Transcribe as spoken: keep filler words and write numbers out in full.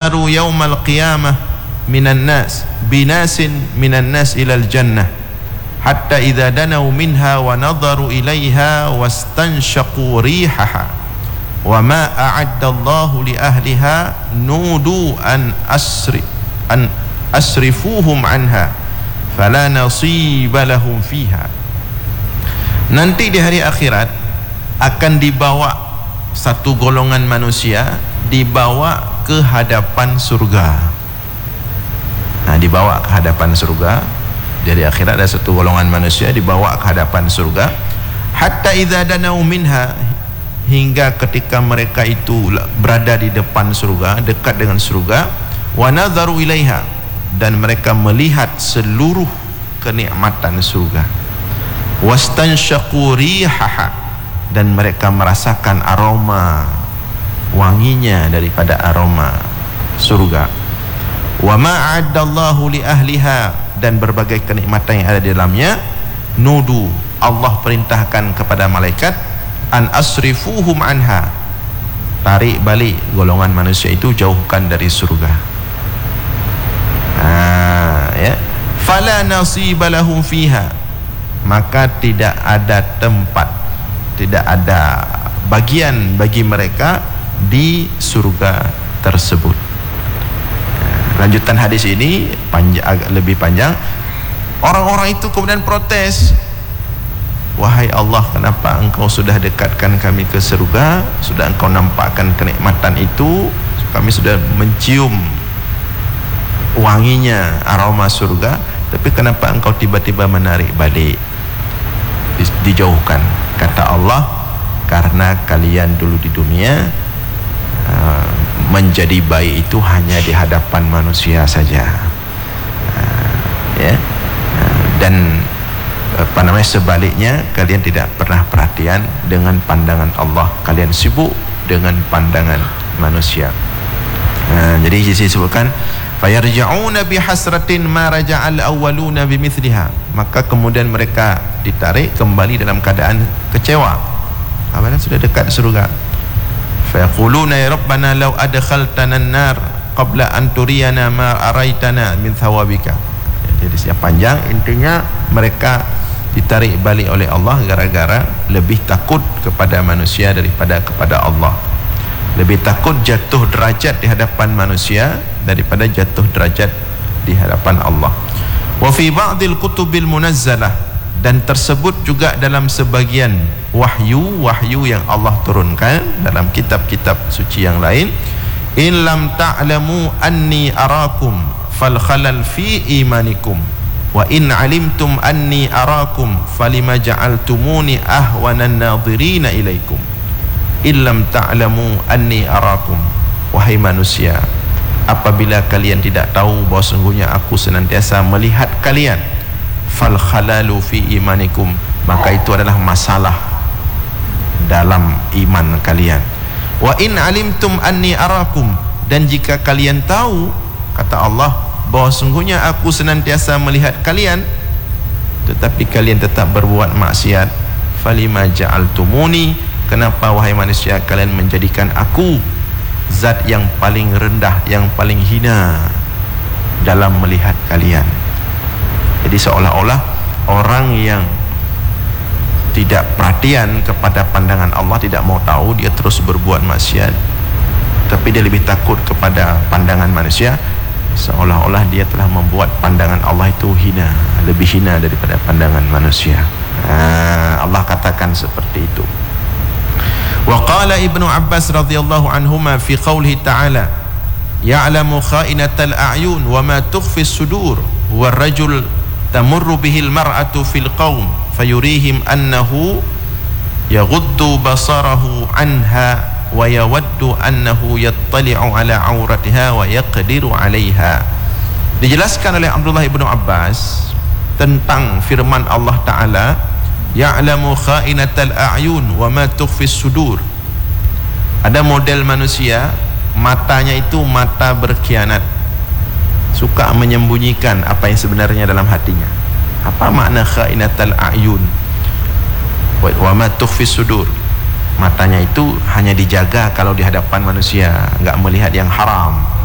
yunadharu yawmal qiyamah minan nas binasin minan nas ilal jannah hatta idza danau minha wa nadharu ilaiha wastanshaqu rihaha wa ma a'adda Allahu li ahliha nudu an asri an asrifuhum anha fala nasiba lahum fiha. Nanti di hari akhirat akan dibawa satu golongan manusia, dibawa ke hadapan surga. Nah, dibawa ke hadapan surga. Jadi akhirat ada satu golongan manusia dibawa ke hadapan surga. Hatta idza danau minha, hingga ketika mereka itu berada di depan surga, dekat dengan surga, wa nadharu ilaiha, dan mereka melihat seluruh kenikmatan surga, wastanshaqu rihaha, dan mereka merasakan aroma wanginya daripada aroma surga, wa ma a'addallahu li ahliha, dan berbagai kenikmatan yang ada di dalamnya. Nudu, Allah perintahkan kepada malaikat, an asrifuhum anha, tarik balik golongan manusia itu, jauhkan dari surga. Ah, ya. Fala nasiba lahum fiha, maka tidak ada tempat, tidak ada bagian bagi mereka di surga tersebut. Lanjutan hadis ini panjang, agak lebih panjang. Orang-orang itu kemudian protes, wahai Allah, kenapa engkau sudah dekatkan kami ke surga, sudah engkau nampakkan kenikmatan itu, kami sudah mencium wanginya aroma surga, tapi kenapa engkau tiba-tiba menarik balik, dijauhkan? Kata Allah, karena kalian dulu di dunia uh, menjadi baik itu hanya di hadapan manusia saja, uh, ya, uh, dan apa namanya, sebaliknya kalian tidak pernah perhatian dengan pandangan Allah, kalian sibuk dengan pandangan manusia. uh, jadi disebutkan fayarja'una bihasratin ma raja'al awwaluna bimithliha, maka kemudian mereka ditarik kembali dalam keadaan kecewa, apabila sudah dekat surga. Fayaquluna ya rabbana law adkhaltana an-nar qabla an turiyana ma araitana min thawabika. Jadi siap panjang, intinya mereka ditarik balik oleh Allah gara-gara lebih takut kepada manusia daripada kepada Allah, lebih takut jatuh derajat di hadapan manusia daripada jatuh derajat di hadapan Allah. Wa fi ba'dil kutubil munazzalah, dan tersebut juga dalam sebagian wahyu wahyu yang Allah turunkan dalam kitab-kitab suci yang lain, in lam ta'lamu anni arakum fal khalal fi imanikum wa in alimtum anni arakum falima ja'altumuni ahwanan nadhirina ilaikum. In lam ta'lamu anni arakum, wahai manusia, apabila kalian tidak tahu bahawa sungguhnya aku senantiasa melihat kalian, fal khalalu fi imanikum, maka itu adalah masalah dalam iman kalian. Wa in alimtum anni arakum, dan jika kalian tahu, kata Allah, bahawa sungguhnya aku senantiasa melihat kalian, tetapi kalian tetap berbuat maksiat, falima ja'altumuni, kenapa wahai manusia kalian menjadikan aku zat yang paling rendah, yang paling hina dalam melihat kalian. Jadi seolah-olah orang yang tidak perhatian kepada pandangan Allah, tidak mau tahu, dia terus berbuat maksiat, tapi dia lebih takut kepada pandangan manusia, seolah-olah dia telah membuat pandangan Allah itu hina, lebih hina daripada pandangan manusia. Nah, Allah katakan seperti itu. Wa qala Ibnu Abbas radhiyallahu anhuma fi qawlihi ta'ala ya'lamu kha'inatal a'yun wa ma tukhfi as-sudur wa ar-rajul tamurru bihil mar'atu fil qaum fayurihim annahu yaghuddu basarahu anha wa yawaddu annahu yattali'u ala auratiha wa yaqdiru 'alayha. Dijelaskan oleh Abdullah Ibnu Abbas tentang firman Allah Ta'ala, ya'lamu kha'inatal a'yun wa ma tukhfis sudur. Ada model manusia, matanya itu mata berkhianat, suka menyembunyikan apa yang sebenarnya dalam hatinya. Apa makna kha'inatal a'yun wa ma tukhfis sudur? Matanya itu hanya dijaga kalau di hadapan manusia, enggak melihat yang haram.